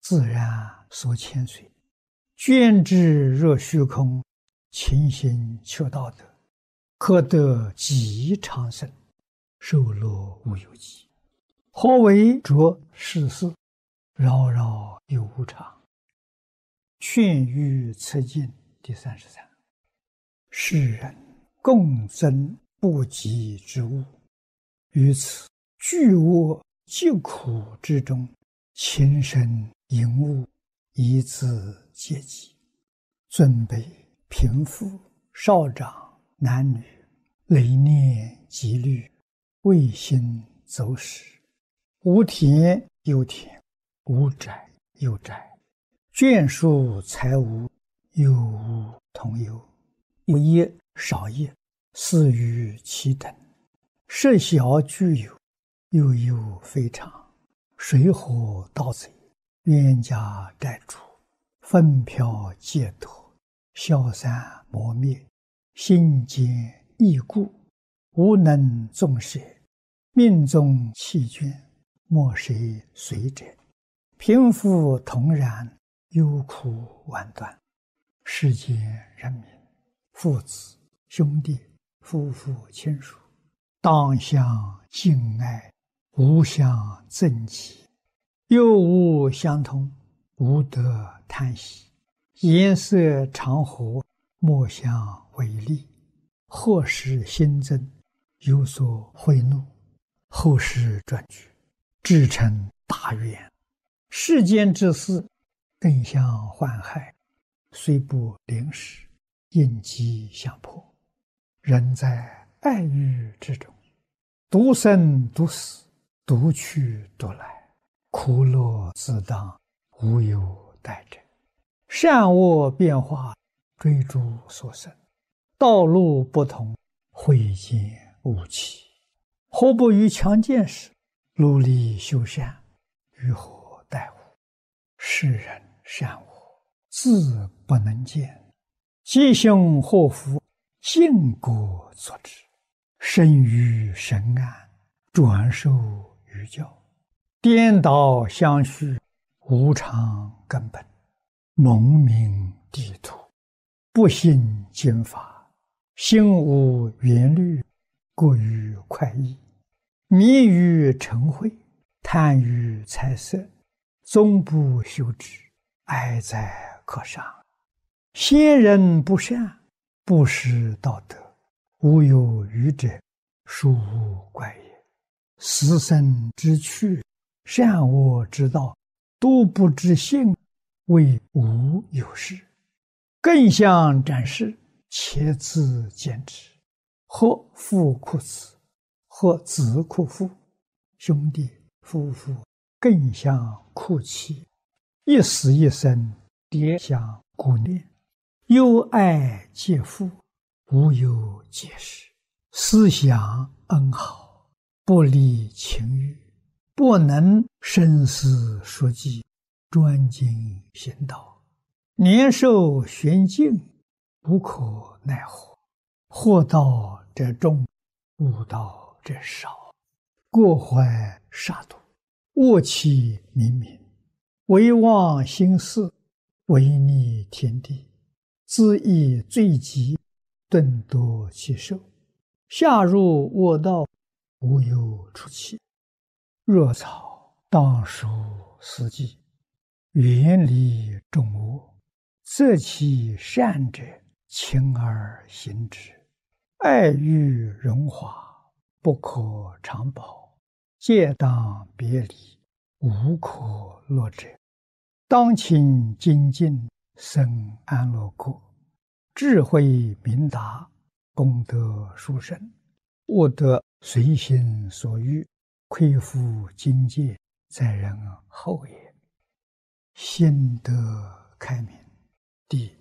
自然所牵随。捐之若虚空，勤行求道德，可得极长生，寿乐无有极。何为着世事，扰扰有无常。劝喻此经第33。世人共争不及之物，于此巨恶疾苦之中，情深淫恶，以自戒己。尊卑贫富少长男女，累念积虑，未心走使，无田有田，无宅有宅，眷属财物，有无同有，有业少业，似于其等。设小具有，有有非常，水火盗贼，冤家债主，纷飘劫夺，消散磨灭，心坚易固，无能纵舍，命中弃捐，莫谁随者。贫富同然，忧苦万端。世间人民，父子兄弟夫妇亲属，当相敬爱，无相憎忌，有无相同，无得贪喜。颜色常和，莫相违逆。祸事新增，有所贿赂，后世转举，至成大愿。世间之事，更相患害，虽不临时，应机相迫。人在爱欲之中，独生独死，独去独来，苦乐自当，无有代者。善恶变化，追逐所生，道路不同，慧见无期。何不于强健时，努力修善，于何待乎？世人善恶，自不能见，吉凶祸福，尽果作之。生于神安，转受于教，颠倒相续，无常根本。蒙明地土，不信经法，心无缘虑，过于快意，迷于嗔恚，贪于财色，终不修之，哀哉可伤。先人不善，不识道德，无有余者，殊无怪也。死生之趣，善恶之道，都不知性，谓无有事。更相展示，且自见之。或父哭子，或子哭父，兄弟夫妇更相哭泣，一死一生，迭相顾念。忧爱皆父，无有解释。思想恩好，不离情欲，不能生死说计，专精行道。年寿玄境，无可奈何。祸道者众，悟道者少。过怀杀戮，恶气冥冥，唯忘心事，违逆天地，自缢罪极，顿夺其寿。下入恶道，无有出期。若草当属死地，远离众恶，择其善者，勤而行之。爱欲荣华，不可长保，戒当别离，无可乐者。当勤精进，生安乐国。智慧明达，功德殊胜，悟得随心所欲，亏负境界，在人后也。心得开明。第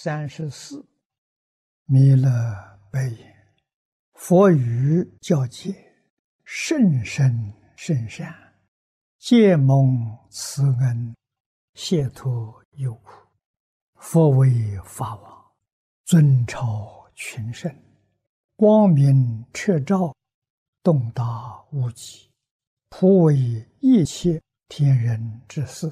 34。弥勒白言：佛语教戒，甚深甚善，皆蒙慈恩，解脱忧苦。佛为法王，尊超群圣，光明彻照，洞达无极，普为一切天人之事。